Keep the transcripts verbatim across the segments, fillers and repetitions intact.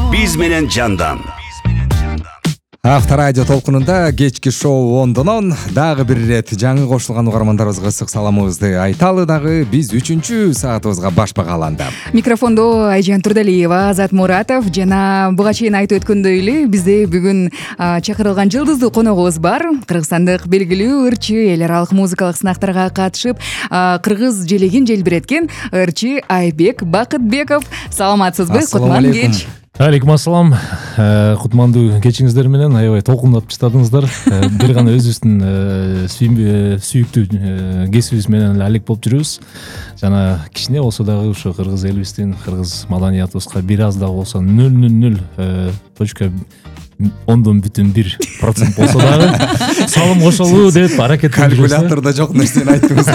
биз менен жандан. Авторадио толкунунда кечки шоу ондонон дагы бир ирет жаңы кошулган угармандарыбызга ысык саламыбызды айталы дагы биз үчүнчү саатыбызга баш багаланды. Микрофондо Айжан Турдалиева, Азат Муратов жана буга чейин айтып өткөндөй эле бизде бүгүн чакырылган жылдыздуу коногубуз бар. Кыргызстандык белгилүү ырчы эл аралык музыкалык сынактарга катышып, кыргыз желегин желбиреткен ырчы Айбек Бакытбеков. Саламатсызбы? Кутман кеч. Алейкум ассалам. Кутмандуу кечиңиздер менен аябай толкундап таштадыңыздар. Бир гана өзүбүздүн сүйүктүү кесибибиз менен алек болуп жүрүбүз. Жана кичине болсо дагы ушу кыргыз элибиздин, кыргыз маданиятыбызга бир аз да болсо нөл нөл нөл точка ондон бүтүн бир процент болсо дагы салым кошолуу деп аракет кылып калькулятордо жок нерсени айттыңыз.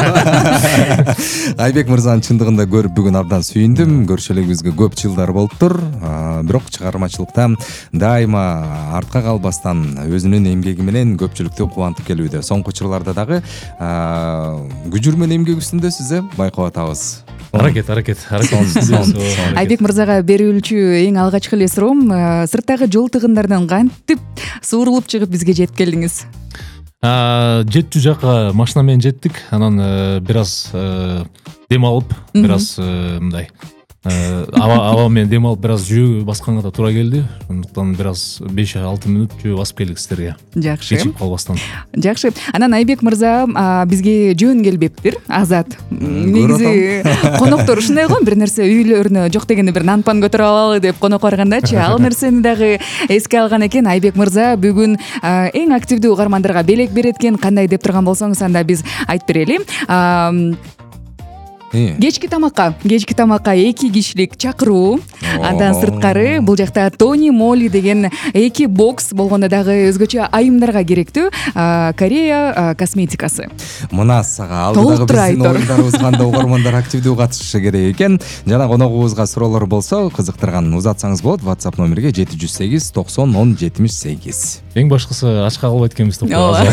Айбек мырзаны чындыгында көрүп бүгүн абдан сүйүндүм. Көрүшөлүгүбүзгө көп жылдар болуптур. Бирок чыгармачылыкта дайыма артка калбастан өзүнүн эмгеги менен көпчүлүктү кубантып келүүдө. Соңку учурларда дагы күжүрмөн эмгек үстүндөсүз, э, байкап атабыз. Аракет, аракет, аракет. Айбек мырзага берүүлчү эң алгачкы эле суроом, сырттагы жол тыгындарынан кантип суурулуп чыгып бизге жетип келдиңиз? Жетчү жака машина менен жеттик. Анан бир аз дем алып, бир аз мындай аба аба менен дем алып, бир аз жөө басканга да туура келди. Ошондуктан бир аз беш алты мүнөт жөө басып келдик сиздерге. Жакшы. Кечип калбастан. Жакшы. Анан Айбек мырза бизге жөн келбептир. Азат. Негизи коноктор ушундай го, бир нерсе үйлөрүнө жок дегенде бир нанпан көтөрүп алалы деп конок баргандачы, ал нерсени дагы эске алган экен. Айбек мырза бүгүн эң активдүү угармандарга белек берет экен. Кандай деп турган болсоңуз анда биз айтып берели. Кечки тамакка, кечки тамакка эки кишилик чакыруу. Андан сырткары бул жакта Тони Моли деген эки бокс болгондо дагы өзгөчө айымдарга керектүү Корея косметикасы. Мына сага алдыдагы биздин оюндарыбызга анда угармандар активдүү катышышы керек экен. Жана коногубузга суроолор болсо кызыктырган узатсаңыз болот. WhatsApp номерге жети жүз сегиз токсон он жетимиш сегиз. Эң башкысы ачка калбайт экенбиз деп коебуз.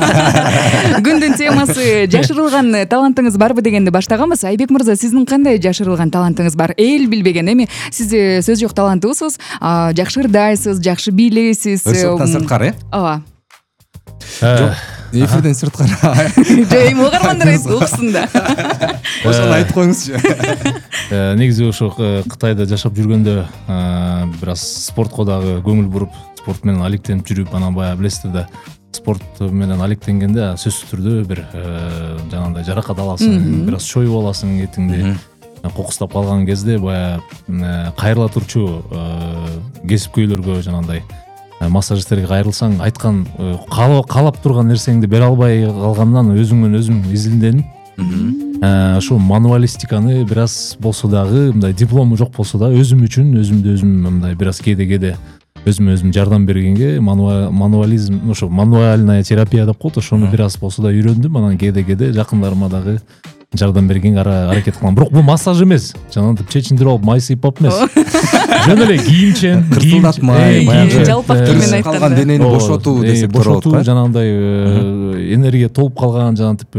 Күндүн темасы жашырылган талантыңыз барбы дегенди баштаганбыз. Айбек мырза, сиздин кандай жашырылган талантыңыз бар? Эл билбеген, эми сиз сөз жок таланттуусуз, жакшы ырдайсыз, жакшы бийлейсиз. Сырттан сырткары, э? Ооба. Жок, эфирден сырткары. Жок, эми угармандар уксын да. Ошону айтып коюңузчу. Негизи ошо Кытайда жашап жүргөндө бир аз спортко дагы көңүл буруп, спорт менен алектенип жүрүп, анан баягы билесиздер да, спорт менен алектенгенде сөзсүз түрдө бир жанагындай жаракат аласың, бир аз чоюп аласың этиңди. Кокустап калган кезде баягы кайрыла турчу кесипкөйлөргө, жанагындай массажисттерге кайрылсаң, айткан каалап турган нерсеңди бере албай калгандан өзүңөн өзүң изилденип, ошо мануалистиканы бир аз болсо дагы, мындай диплому жок болсо да, өзүм үчүн өзүмдү өзүм мындай бир аз кээде-кээде өзүм өзүм жардам бергенге, мануализм, ошо мануальная терапия деп коет, ошону бир аз болсо да үйрөндүм. Анан кээде-кээде жакындарыма дагы жардам бергенге аракет кылам. Бирок бул массаж эмес. Жанагынтип чечиндирип алып май сыйпап эмес. Жөн эле кийимчен, кырсылдатмай, баягы жалпак тил менен айтканда калган денени бошотуу десек болот го. Жанагындай энергия толуп калган, жанагынтип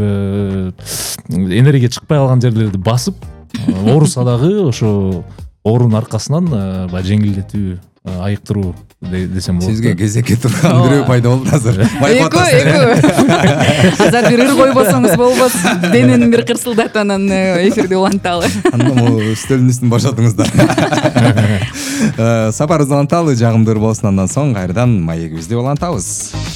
энергия чыкпай калган жерлерди басып, ооруса дагы ошо оорунун аркасынан баягы жеңилдетүү, айыктыруу десем болот. Сизге кезекке турган бирөө пайда болду азыр. Эко, эко. Азат бир ыр койбосоңуз болбос. Денени бир кырсылдатып анан эфирди уланталы. Анда могу үстөлдүн үстүн бошотуңуздар. Сапарыбыз уланталы, жагымдуу болсун. Андан соң кайрадан маегибизди улантабыз.